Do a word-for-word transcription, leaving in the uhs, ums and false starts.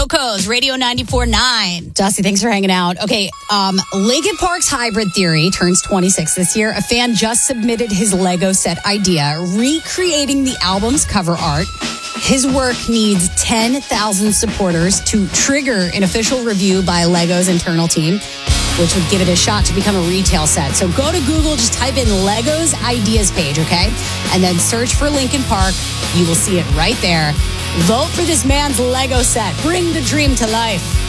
Yoko's Radio ninety-four point nine. Dusty, thanks for hanging out. Okay, um, Linkin Park's Hybrid Theory turns twenty-six this year. A fan just submitted his Lego set idea, recreating the album's cover art. His work needs ten thousand supporters to trigger an official review by Lego's internal team, which would give it a shot to become a retail set. So go to Google, just type in Lego's Ideas page, okay? And then search for Linkin Park. You will see it right there. Vote for this man's Lego set. Bring the dream to life.